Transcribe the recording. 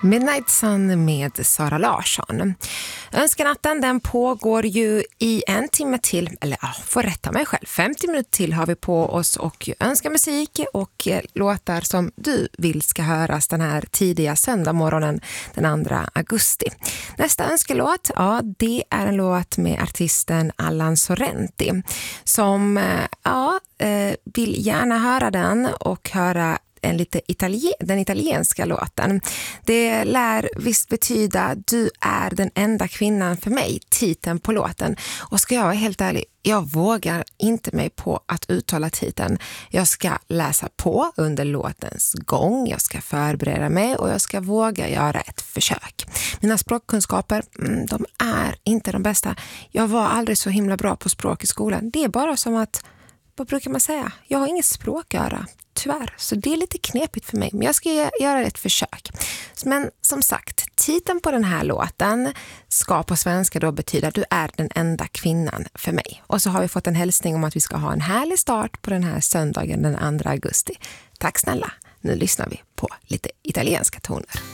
Midnight Sun med Sara Larsson. Önskanatten den pågår ju i en timme till, eller får rätta mig själv, 50 minuter till har vi på oss och önska musik och låtar som du vill ska höras den här tidiga söndagmorgonen den 2 augusti. Nästa önskelåt, det är en låt med artisten Allan Sorrenti som vill gärna höra den och höra den italienska låten. Det lär visst betyda du är den enda kvinnan för mig, titeln på låten. Och ska jag vara helt ärlig, jag vågar inte mig på att uttala titeln. Jag ska läsa på under låtens gång, jag ska förbereda mig och jag ska våga göra ett försök. Mina språkkunskaper, de är inte de bästa. Jag var aldrig så himla bra på språk i skolan. Det är bara som att, vad brukar man säga? Jag har inget språköra. Tyvärr, så det är lite knepigt för mig. Men jag ska göra ett försök. Men som sagt, titeln på den här låten ska på svenska då betyda du är den enda kvinnan för mig. Och så har vi fått en hälsning om att vi ska ha en härlig start på den här söndagen den 2 augusti. Tack snälla, nu lyssnar vi på lite italienska toner.